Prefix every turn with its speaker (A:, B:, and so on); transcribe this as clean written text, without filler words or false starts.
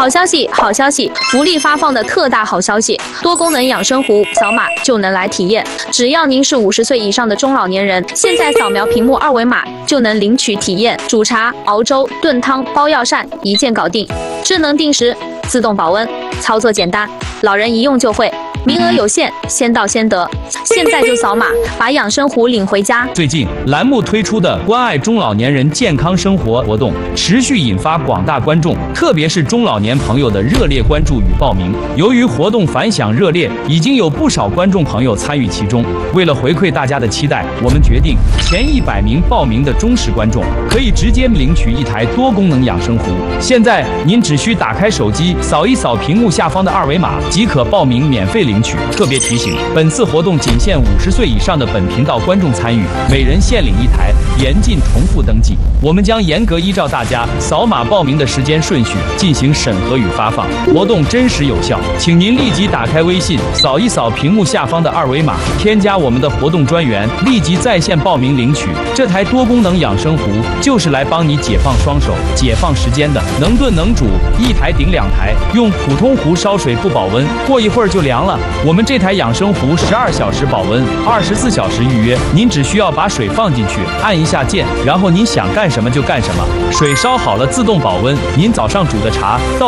A: 好消息，好消息！福利发放的特大好消息，多功能养生壶，扫码就能来体验。只要您是50岁以上的中老年人，现在扫描屏幕2维码就能领取体验。煮茶、熬粥、炖汤、包药膳，一键搞定。智能定时，自动保温，操作简单，老人一用就会。名额有限，先到先得。现在就扫码，把养生壶领回家。
B: 最近栏目推出的关爱中老年人健康生活活动，持续引发广大观众，特别是中老年朋友的热烈关注与报名。由于活动反响热烈，已经有不少观众朋友参与其中。为了回馈大家的期待，我们决定前100名报名的忠实观众可以直接领取一台多功能养生壶。现在您只需打开手机，扫一扫屏幕下方的2维码，即可报名免费领取。特别提醒，本次活动仅限50岁以上的本频道观众参与，每人限领1台，严禁重复登记。我们将严格依照大家扫码报名的时间顺序进行审核与发放，活动真实有效。请您立即打开微信，扫一扫屏幕下方的2维码，添加我们的活动专员，立即在线报名领取。这台多功能养生壶就是来帮你解放双手、解放时间的，能炖能煮，1台顶2台，用普通壶烧水不保温，过一会儿就凉了。我们这台养生壶12小时保温，24小时预约。您只需要把水放进去，按一下键，然后您想干什么就干什么。水烧好了自动保温，您早上煮的茶到